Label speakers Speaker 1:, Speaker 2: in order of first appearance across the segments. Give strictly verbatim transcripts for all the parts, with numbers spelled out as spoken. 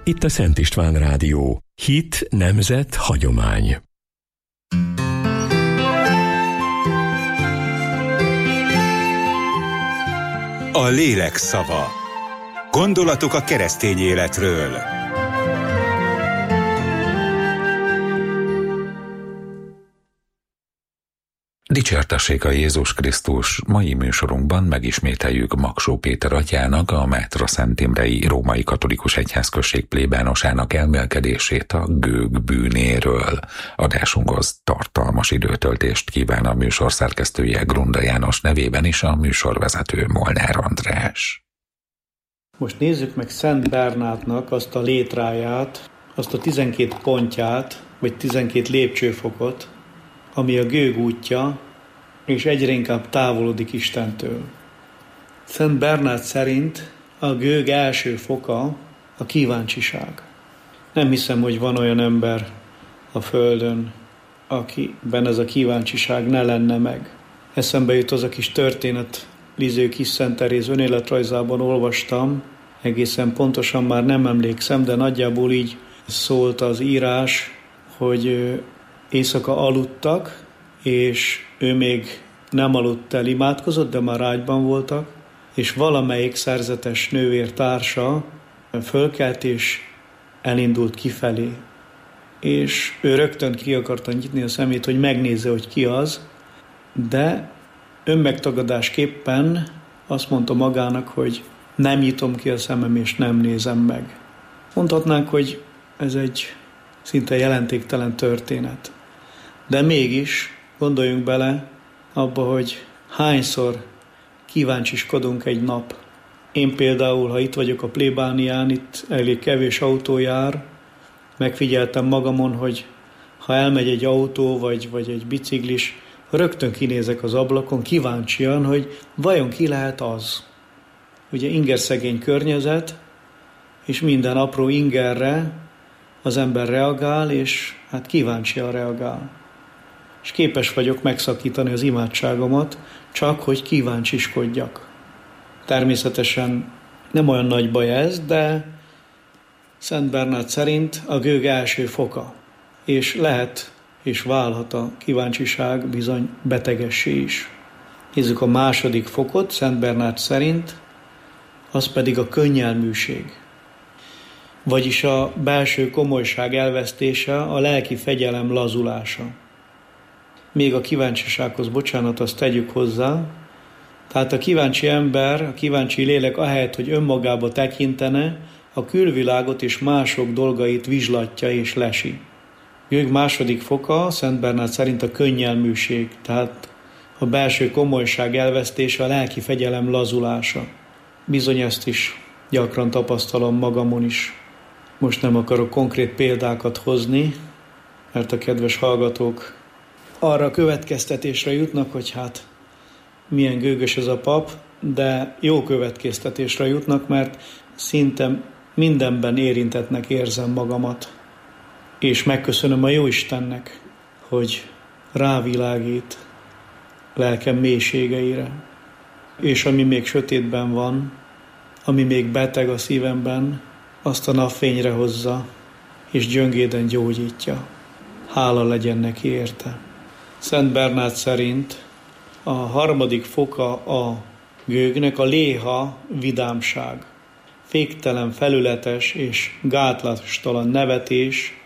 Speaker 1: itt a Szent István Rádió. Hit, nemzet, hagyomány.
Speaker 2: A lélek szava. Gondolatok a keresztény életről.
Speaker 3: Dicsértessék a Jézus Krisztus! Mai műsorunkban megismételjük Magsó Péter atyának, a Mátra Szent Imrei Római Katolikus Egyházközség plébánosának elmélkedését a gőg bűnéről. Adásunkhoz tartalmas időtöltést kíván a műsor szerkesztője Grunda János nevében is a műsorvezető Molnár András.
Speaker 4: Most nézzük meg Szent Bernátnak azt a létráját, azt a tizenkét pontját, vagy tizenkét lépcsőfokot, ami a gőg útja, és egyre inkább távolodik Istentől. Szent Bernát szerint a gőg első foka a kíváncsiság. Nem hiszem, hogy van olyan ember a Földön, akiben ez a kíváncsiság ne lenne meg. Eszembe jut az a kis történet, Liző Kis Szent Teréz önéletrajzában olvastam, egészen pontosan már nem emlékszem, de nagyjából így szólt az írás, hogy éjszaka aludtak, és ő még nem aludt el, imádkozott, de már ágyban voltak, és valamelyik szerzetes nővér társa fölkelt, és elindult kifelé. És ő rögtön ki akarta nyitni a szemét, hogy megnézze, hogy ki az, de önmegtagadásképpen azt mondta magának, hogy nem nyitom ki a szemem, és nem nézem meg. Mondhatnánk, hogy ez egy szinte jelentéktelen történet. De mégis gondoljunk bele abba, hogy hányszor kíváncsiskodunk egy nap. Én például, ha itt vagyok a plébánián, itt elég kevés autó jár, megfigyeltem magamon, hogy ha elmegy egy autó, vagy, vagy egy biciklis, rögtön kinézek az ablakon, kíváncsian, hogy vajon ki lehet az. Ugye ingerszegény környezet, és minden apró ingerre az ember reagál, és hát kíváncsian reagál. És képes vagyok megszakítani az imádságomat, csak hogy kíváncsiskodjak. Természetesen nem olyan nagy baj ez, de Szent Bernát szerint a gőg első foka, és lehet és válhat a kíváncsiság bizony betegessé is. Nézzük a második fokot, Szent Bernát szerint, az pedig a könnyelműség. Vagyis a belső komolyság elvesztése, a lelki fegyelem lazulása. Még a kíváncsisághoz, bocsánat, azt tegyük hozzá. Tehát a kíváncsi ember, a kíváncsi lélek ahelyett, hogy önmagába tekintene, a külvilágot és mások dolgait vizslatja és lesi. Gőg második foka, Szent Bernát szerint a könnyelműség, tehát a belső komolyság elvesztése, a lelki fegyelem lazulása. Bizony ezt is gyakran tapasztalom magamon is. Most nem akarok konkrét példákat hozni, mert a kedves hallgatók arra a következtetésre jutnak, hogy hát milyen gőgös ez a pap, de jó következtetésre jutnak, mert szinte mindenben érintettnek érzem magamat. És megköszönöm a Jóistennek, hogy rávilágít lelkem mélységeire. És ami még sötétben van, ami még beteg a szívemben, azt a napfényre hozza, és gyöngéden gyógyítja. Hála legyen neki érte. Szent Bernát szerint a harmadik foka a gőgnek a léha vidámság. Féktelen, felületes és gátlástalan nevetés,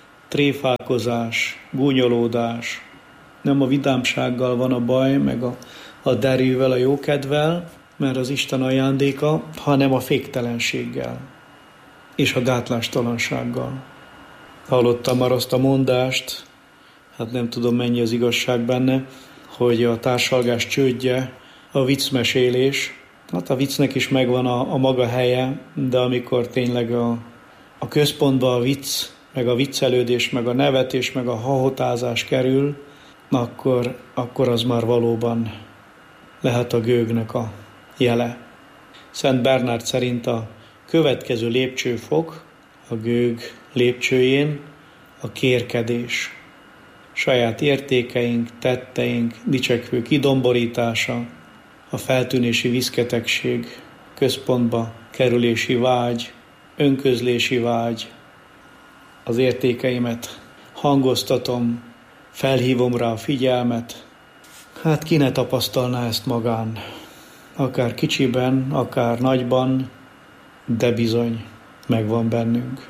Speaker 4: tréfálkozás, gúnyolódás. Nem a vidámsággal van a baj, meg a, a derűvel, a jókedvel, mert az Isten ajándéka, hanem a féktelenséggel és a gátlástalansággal. Hallottam már azt a mondást, hát nem tudom mennyi az igazság benne, hogy a társalgás csődje a viccmesélés. Hát a viccnek is megvan a, a maga helye, de amikor tényleg a, a központba a vicc, meg a viccelődés, meg a nevetés, meg a hahotázás kerül, akkor, akkor az már valóban lehet a gőgnek a jele. Szent Bernát szerint a következő lépcsőfok a gőg lépcsőjén a kérkedés. Saját értékeink, tetteink, dicsekvő kidomborítása, a feltűnési viszketegség, központba kerülési vágy, önközlési vágy, az értékeimet hangoztatom, felhívom rá a figyelmet. Hát ki ne tapasztalná ezt magán, akár kicsiben, akár nagyban, de bizony megvan bennünk.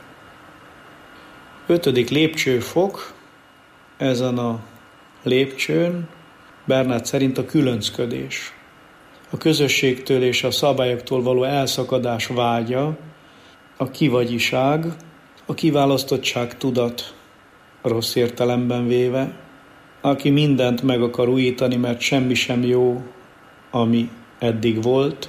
Speaker 4: Ötödik lépcsőfok, ezen a lépcsőn Bernát szerint a különcködés. A közösségtől és a szabályoktól való elszakadás vágya, a kivagyiság, a kiválasztottság tudat, rossz értelemben véve, aki mindent meg akar újítani, mert semmi sem jó, ami eddig volt,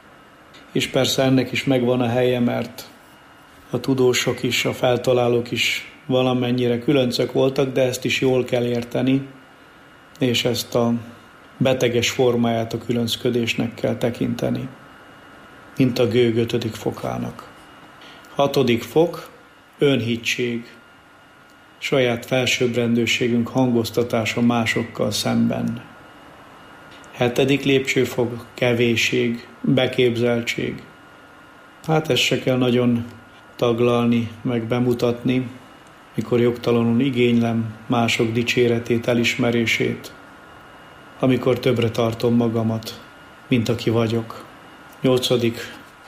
Speaker 4: és persze ennek is megvan a helye, mert a tudósok is, a feltalálók is valamennyire különcök voltak, de ezt is jól kell érteni, és ezt a beteges formáját a különcködésnek kell tekinteni, mint a gőg ötödik fokának. Hatodik fok, önhittség, saját felsőbbrendűségünk hangoztatása másokkal szemben. Hetedik lépcsőfok, kevésség, beképzeltség. Hát ezt se kell nagyon taglalni, meg bemutatni, mikor jogtalanul igénylem mások dicséretét, elismerését, amikor többre tartom magamat, mint aki vagyok. Nyolcadik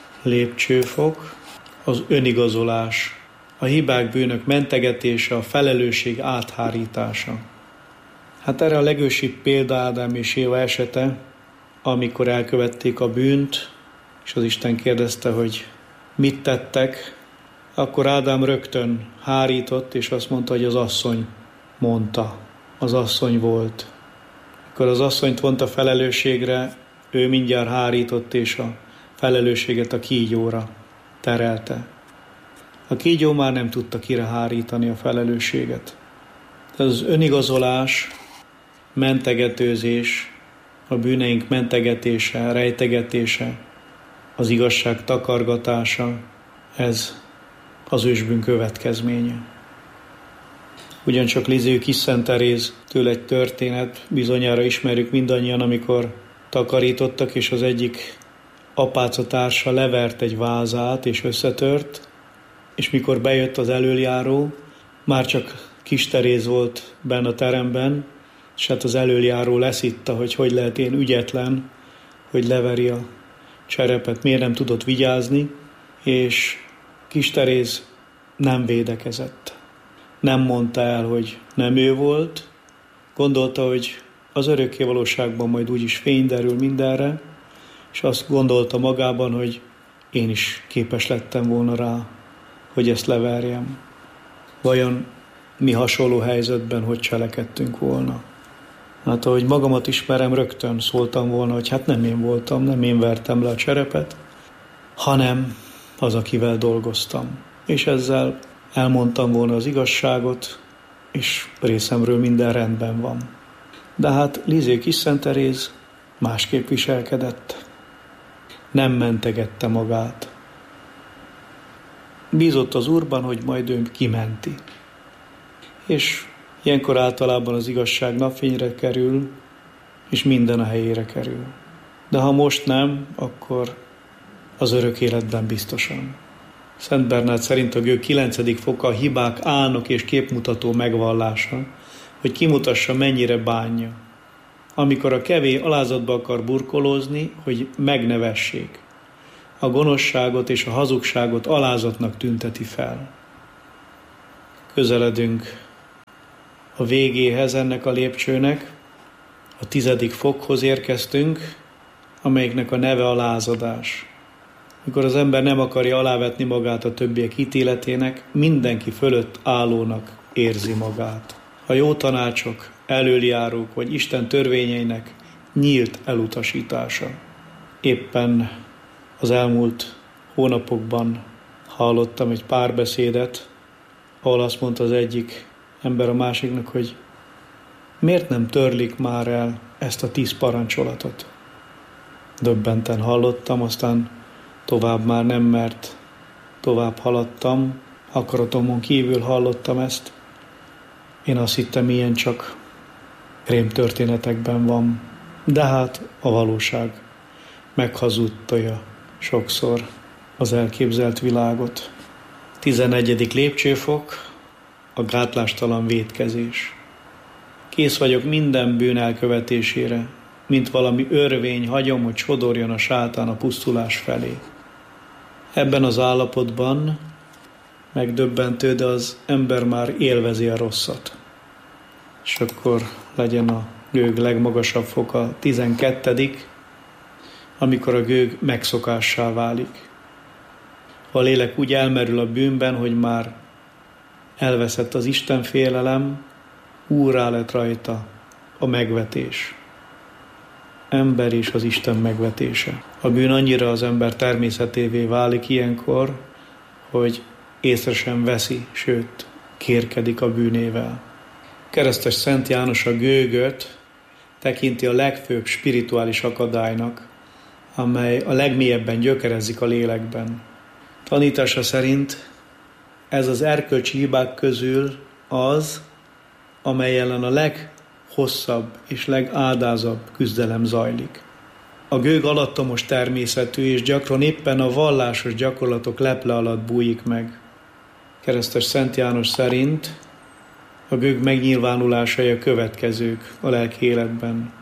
Speaker 4: lépcsőfok, az önigazolás, a hibák, bűnök mentegetése, a felelősség áthárítása. Hát erre a legősibb példa Ádám és Éva esete, amikor elkövették a bűnt, és az Isten kérdezte, hogy mit tettek, akkor Ádám rögtön hárított, és azt mondta, hogy az asszony mondta, az asszony volt. Akkor az asszonyt vonta felelősségre, ő mindjárt hárított, és a felelősséget a kígyóra terelte. A kígyó már nem tudta kire hárítani a felelősséget. Az önigazolás, mentegetőzés, a bűneink mentegetése, rejtegetése, az igazság takargatása, ez az ősbűn következménye. Ugyancsak Lisieux kis Szent Teréz tőle egy történet, bizonyára ismerjük mindannyian, amikor takarítottak, és az egyik apácatársa levert egy vázát, és összetört, és mikor bejött az elöljáró, már csak kis Teréz volt benne a teremben, és hát az elöljáró leszitta, hogy hogy lehet én ügyetlen, hogy leveri a cserepet, miért nem tudott vigyázni, és kis Teréz nem védekezett. Nem mondta el, hogy nem ő volt, gondolta, hogy az örökké valóságban majd úgyis fény derül mindenre, és azt gondolta magában, hogy én is képes lettem volna rá, hogy ezt leverjem. Vajon mi hasonló helyzetben hogy cselekedtünk volna? Hát ahogy magamat ismerem, rögtön szóltam volna, hogy hát nem én voltam, nem én vertem le a cserepet, hanem az, akivel dolgoztam. És ezzel elmondtam volna az igazságot, és részemről minden rendben van. De hát Lisieux kis Szent Teréz másképp viselkedett. Nem mentegette magát. Bízott az Úrban, hogy majd ő kimenti. És ilyenkor általában az igazság napfényre kerül, és minden a helyére kerül. De ha most nem, akkor az örök életben biztosan. Szent Bernát szerint a gőg kilencedik foka a hibák álnok és képmutató megvallása, hogy kimutassa, mennyire bánja. Amikor a kevély alázatba akar burkolózni, hogy megnevessék. A gonoszságot és a hazugságot alázatnak tünteti fel. Közeledünk a végéhez ennek a lépcsőnek, a tizedik fokhoz érkeztünk, amelyiknek a neve a lázadás. Mikor az ember nem akarja alávetni magát a többiek ítéletének, mindenki fölött állónak érzi magát. A jó tanácsok, elöljárók vagy Isten törvényeinek nyílt elutasítása. Éppen az elmúlt hónapokban hallottam egy párbeszédet, ahol azt mondta az egyik ember a másiknak, hogy miért nem törlik már el ezt a tíz parancsolatot. Döbbenten hallottam, aztán tovább már nem, mert tovább haladtam, akaratomon kívül hallottam ezt. Én azt hittem, ilyen csak rémtörténetekben van, de hát a valóság meghazudtolja sokszor az elképzelt világot. Tizenegyedik lépcsőfok, a gátlástalan vétkezés. Kész vagyok minden bűn elkövetésére, mint valami örvény hagyom, hogy sodorjon a sátán a pusztulás felé. Ebben az állapotban megdöbbentő, de az ember már élvezi a rosszat. És akkor legyen a gőg legmagasabb foka, tizenkettedik, amikor a gőg megszokássá válik. A lélek úgy elmerül a bűnben, hogy már elveszett az Isten félelem, úrrá lett rajta a megvetés. Ember és az Isten megvetése. A bűn annyira az ember természetévé válik ilyenkor, hogy észre sem veszi, sőt, kérkedik a bűnével. Keresztes Szent János a gőgöt tekinti a legfőbb spirituális akadálynak, amely a legmélyebben gyökerezik a lélekben. Tanítása szerint ez az erkölcsi hibák közül az, amely ellen a leghosszabb és legádázabb küzdelem zajlik. A gőg alattomos természetű, és gyakran éppen a vallásos gyakorlatok leple alatt bújik meg. Keresztes Szent János szerint a gőg megnyilvánulásai a következők a lelki életben.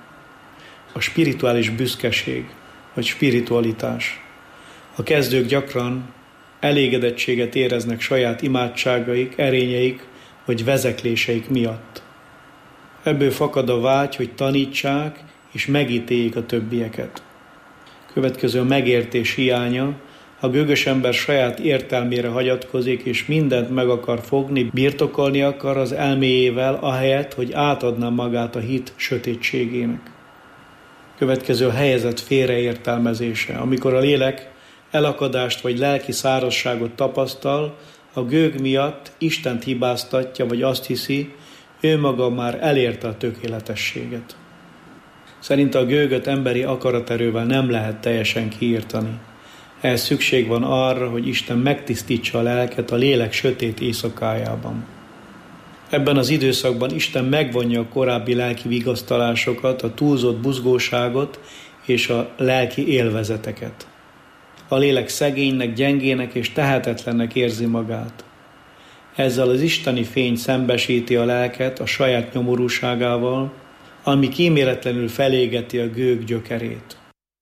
Speaker 4: A spirituális büszkeség, vagy spiritualitás. A kezdők gyakran elégedettséget éreznek saját imádságaik, erényeik, vagy vezekléseik miatt. Ebből fakad a vágy, hogy tanítsák és megítéljék a többieket. Következő a megértés hiánya, a gőgös ember saját értelmére hagyatkozik, és mindent meg akar fogni, birtokolni akar az elméjével, ahelyett, hogy átadná magát a hit sötétségének. Következő a helyezet félreértelmezése, amikor a lélek elakadást vagy lelki szárazságot tapasztal, a gőg miatt Istent hibáztatja, vagy azt hiszi, ő maga már elérte a tökéletességet. Szerinte a gőgöt emberi akaraterővel nem lehet teljesen kiírtani. Ehhez szükség van arra, hogy Isten megtisztítsa a lelket a lélek sötét éjszakájában. Ebben az időszakban Isten megvonja a korábbi lelki vigasztalásokat, a túlzott buzgóságot és a lelki élvezeteket. A lélek szegénynek, gyengének és tehetetlennek érzi magát. Ezzel az isteni fény szembesíti a lelket a saját nyomorúságával, ami kíméletlenül felégeti a gőg gyökerét.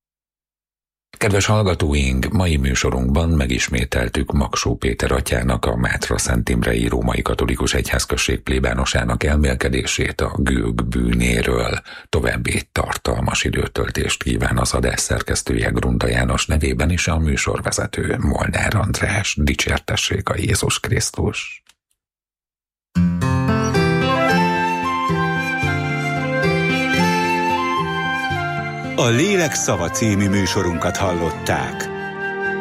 Speaker 3: Kedves hallgatóink, mai műsorunkban megismételtük Maksó Péter atyának, a Mátra-Szentimrei Római Katolikus Egyházközség plébánosának elmélkedését a gőg bűnéről. További tartalmas időtöltést kíván az adás szerkesztője Grunda János nevében is a műsorvezető Molnár András. Dicsértessék a Jézus Krisztus!
Speaker 2: A Lélek Szava című műsorunkat hallották.